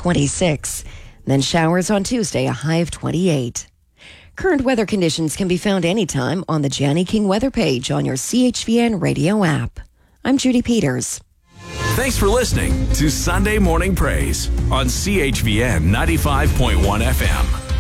26. Then showers on Tuesday, a high of 28. Current weather conditions can be found anytime on the Janny King weather page on your CHVN radio app. I'm Judy Peters. Thanks for listening to Sunday Morning Praise on CHVN 95.1 FM.